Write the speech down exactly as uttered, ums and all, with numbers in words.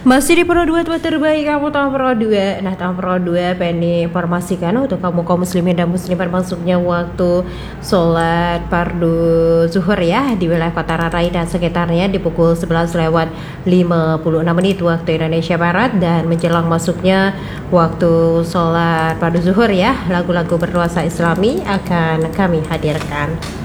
Masih di Pro dua tempat terbaik kamu tahun Pro dua. Nah tahun Pro dua pengen informasikan untuk kamu kaum muslimin dan muslimat masuknya waktu sholat fardu zuhur ya di wilayah Kota Rarai dan sekitarnya di pukul sebelas lewat lima puluh enam menit waktu Indonesia Barat, dan menjelang masuknya waktu sholat fardu zuhur ya, lagu-lagu bernuansa Islami akan kami hadirkan.